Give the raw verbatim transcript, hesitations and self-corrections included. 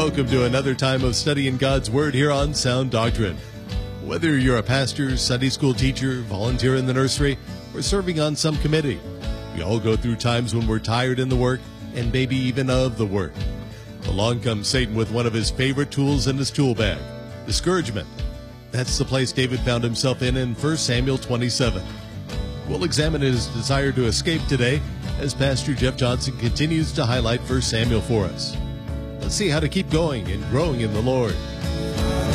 Welcome to another time of studying God's Word here on Sound Doctrine. Whether you're a pastor, Sunday school teacher, volunteer in the nursery, or serving on some committee, we all go through times when we're tired in the work and maybe even of the work. Along comes Satan with one of his favorite tools in his tool bag, discouragement. That's the place David found himself in in First Samuel twenty-seven. We'll examine his desire to escape today as Pastor Jeff Johnson continues to highlight First Samuel for us. Let's see how to keep going and growing in the Lord.